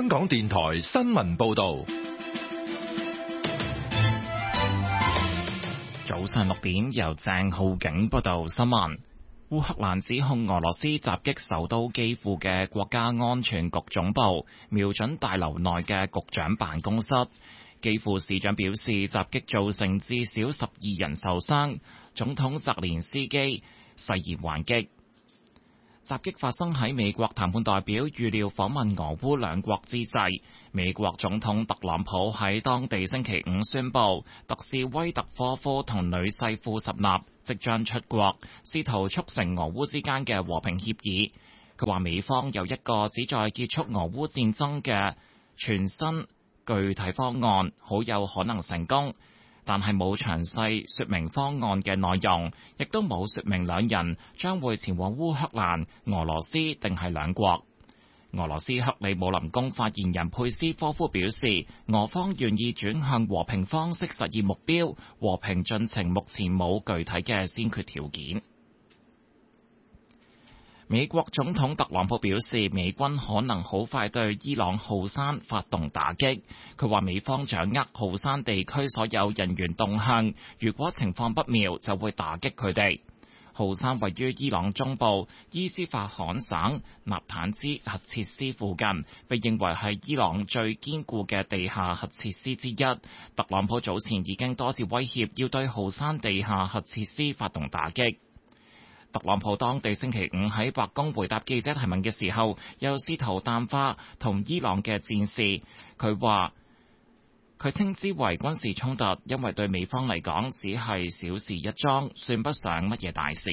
香港電台新聞報道。 早上6點，由鄭浩景報道新聞。烏克蘭指控俄羅斯襲擊首都基輔嘅國家安全局總部，瞄準大樓內嘅局長辦公室。基輔市長表示，襲擊造成至少12人受傷。總統澤連斯基誓言還擊。襲擊發生喺美國談判代表預料訪問俄烏兩國之際。美國總統特朗普喺當地星期五宣布，特使威特科夫同女婿庫什納即將出國，試圖促成俄烏之間嘅和平協議。佢話美方有一個旨在結束俄烏戰爭嘅全新具體方案，好有可能成功，但係冇詳細說明方案嘅內容，亦都冇說明兩人將會前往烏克蘭、俄羅斯定係兩國。俄羅斯克里姆林宮發言人佩斯科夫表示，俄方願意轉向和平方式實現目標，和平進程目前冇具體嘅先決條件。美國總統特朗普表示，美軍可能好快對伊朗浩山發動打擊。佢話美方掌握浩山地區所有人員動向，如果情況不妙，就會打擊佢哋。浩山位於伊朗中部伊斯法罕省納坦茲核設施附近，被認為係伊朗最堅固嘅地下核設施之一。特朗普早前已經多次威脅要對浩山地下核設施發動打擊。特朗普當地星期五喺白宮回答記者提問嘅時候，又試圖淡化同伊朗嘅戰事。佢話佢稱之為軍事衝突，因為對美方嚟講只係小事一樁，算不上乜嘢大事。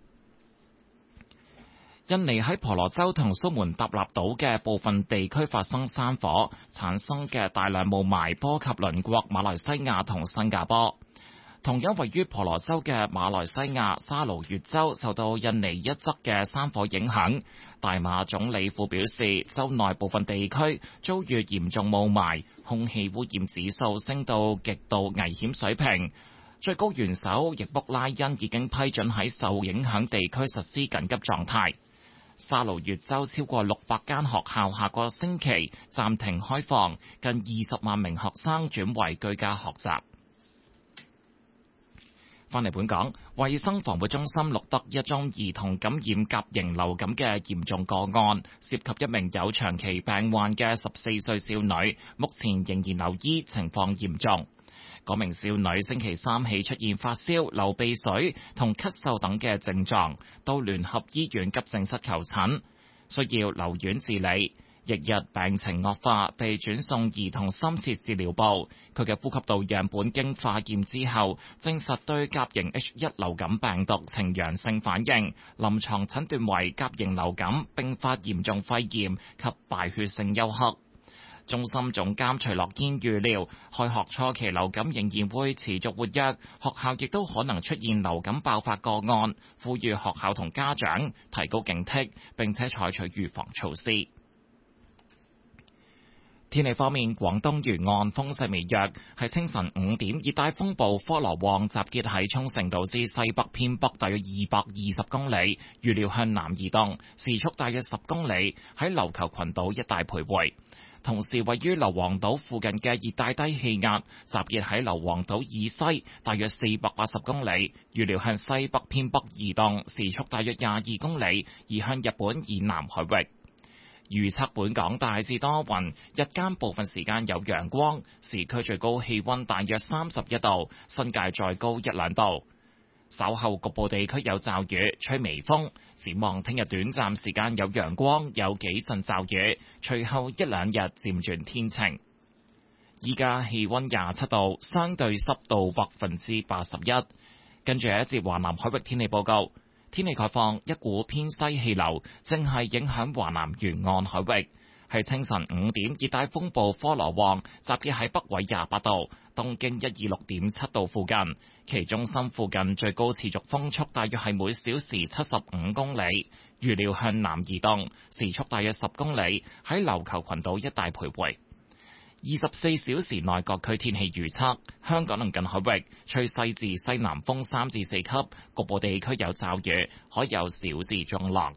印尼喺婆羅洲同蘇門答臘島嘅部分地區發生山火，產生嘅大量霧霾波及鄰國馬來西亞同新加坡。同樣位於婆羅洲嘅馬來西亞沙勞越州受到印尼一側嘅山火影響，大馬總理府表示，州內部分地區遭遇嚴重霧霾，空氣污染指數升到極度危險水平。最高元首易卜拉欣已經批准喺受影響地區實施緊急狀態。沙勞越州超過600間學校下個星期暫停開放，近20萬名學生轉為居家學習。返嚟本港，衛生防護中心錄得一宗兒童感染甲型流感嘅嚴重個案，涉及一名有長期病患嘅14歲少女，目前仍然留醫，情況嚴重。嗰名少女星期三起出現發燒、流鼻水同咳嗽等嘅症狀，到聯合醫院急症室求診，需要留院治理。翌日病情惡化，被轉送兒童深切治療部。佢嘅呼吸道樣本經化驗之後，證實對甲型 H1 流感病毒呈陽性反應，臨床診斷為甲型流感併發嚴重肺炎及敗血性休克。中心總監徐樂堅預料，開學初期流感仍然會持續活躍，學校亦都可能出現流感爆發個案，呼籲學校同家長提高警惕，並且採取預防措施。天氣方面，廣東沿岸風勢微弱，喺清晨5點，熱帶風暴科羅旺集結喺沖繩島之西北偏北大約220公里，預料向南移動，時速大約10公里，喺琉球群島一帶徘徊。同時，位於硫磺島附近嘅熱帶低氣壓集結喺硫磺島以西大約480公里，預料向西北偏北移動，時速大約22公里，移向日本以南海域。預測本港大致多雲，日間部分時間有陽光，市區最高氣溫大約31度，新界再高1-2度。稍後局部地區有驟雨，吹微風。展望聽日短暫時間有陽光，有幾陣驟雨，隨後1-2日漸轉天晴。依家氣溫27度，相對濕度81%。跟住一節華南海域天氣報告。天氣概況，一股偏西氣流正係影響華南沿岸海域。喺清晨5點，熱帶風暴科羅旺集結喺北緯28度、東經126.7度附近，其中心附近最高持續風速大約係每小時75公里，預料向南移動，時速大約10公里，喺琉球群島一帶徘徊。24小時內各區天氣預測：香港鄰近海域吹西至西南風3至4級，局部地區有驟雨，可有小至中浪。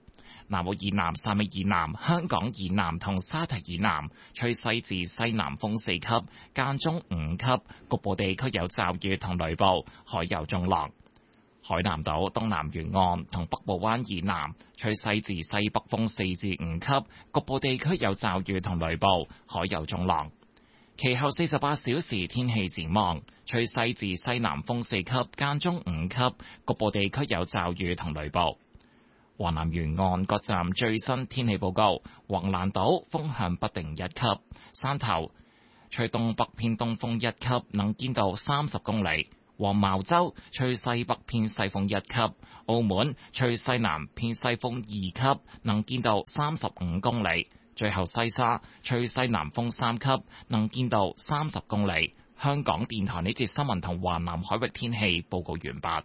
南澳以南、汕尾以南、香港以南同沙堤以南吹西至西南風4級，間中5級，局部地區有驟雨同雷暴，海有中浪。海南島東南沿岸同北部灣以南吹西至西北風4至5級，局部地區有驟雨同雷暴，海有中浪。其後48小時天氣展望，吹西至西南風4級，間中5級，局部地區有驟雨同雷暴。華南沿岸各站最新天氣報告：橫瀾島風向北定1級，山頭吹東北偏東風1級，能見度30公里；黃茅洲吹西北偏西風1級，澳門吹西南偏西風2級，能見度35公里。最後西沙吹西南風3級，能見度30公里。香港電台呢節新聞同華南海域天氣報告完畢。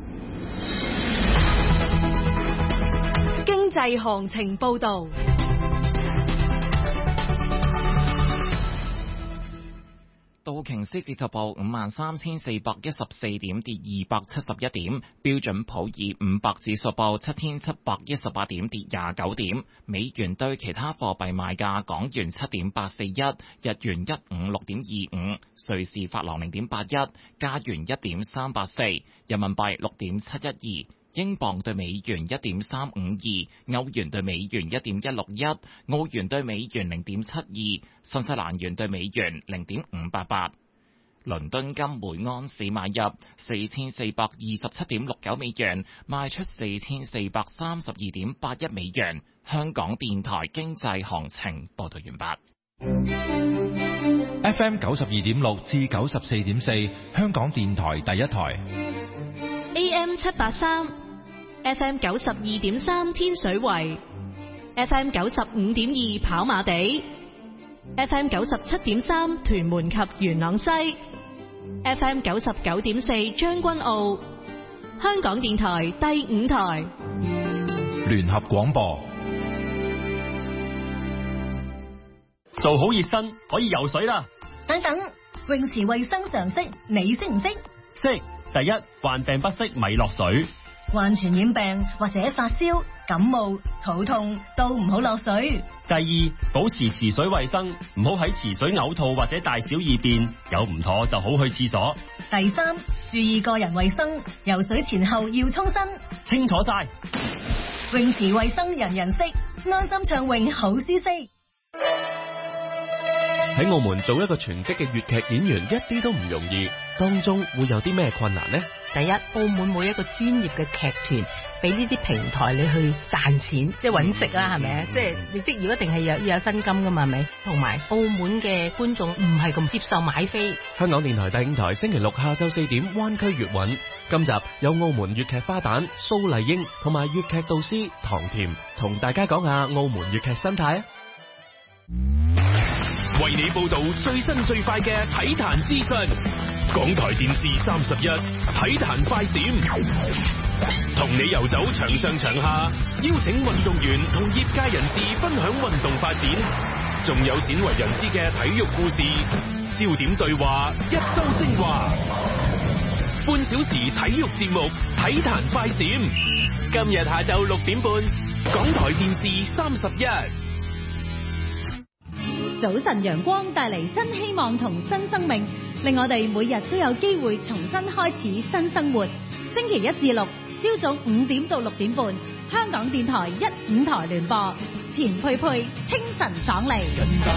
經濟行情報導。 道瓊斯指數報53,414點，跌271點；標準普爾500指數報7,718點，跌29點。美元對其他貨幣賣價：港元7.841，日元156.25，瑞士法郎0.81，加元1.384，人民幣6.712。英鎊對美元1.352，歐元對美元1.161，澳元對美元0.72，新西蘭元對美元0.588。倫敦金每盎司買入4427.69美元，賣出4432.81美元。香港電台經濟行情報道完畢。 FM 92.6至94.4，香港電台第一台。 AM 783 ，FM 92.3天水圍 ，FM 95.2跑馬地 ，FM 97.3屯門及元朗西 ，FM 99.4將軍澳，香港電台第5台聯合廣播。 做好熱身可以游水啦。 等等，泳池衛生常識你識唔識？ 識。第一，患病不適咪落水。 患傳染病或者發燒、感冒、肚痛都唔好落水。 第二，保持池水衛生，唔好喺池水嘔吐或者大小二便，有唔妥就好去廁所。 第三，注意個人衛生，游水前後要沖身。 清楚晒。 泳池衛生人人識，安心暢泳好舒適。 喺澳門做一個全職嘅粵劇演員一啲都唔容易，當中會有啲咩困難呢？ 第一，澳門冇一個專業嘅劇團俾呢啲平台你去賺錢，即係揾食啦，係咪啊？即係你職業一定係要有薪金噶嘛，係咪？同埋澳門嘅觀眾唔係咁接受買飛。 香港電台第5台星期六下晝4點，灣區粵韻。今集有澳門粵劇花旦蘇麗英同埋粵劇導師唐甜，同大家講下澳門粵劇生態啊！ 為你報道最新最快嘅體壇資訊，港台電視31體壇快閃，同你遊走場上場下，邀請運動員同業界人士分享運動發展，仲有鮮為人知嘅體育故事，焦點對話，一周精華，半小時體育節目體壇快閃，今日下晝6點半，港台電視31。 早晨陽光帶嚟新希望同新生命，令我哋每日都有機會重新開始新生活。星期1至6，朝早5點到6點半，香港電台1、5台聯播，錢佩佩清晨爽利。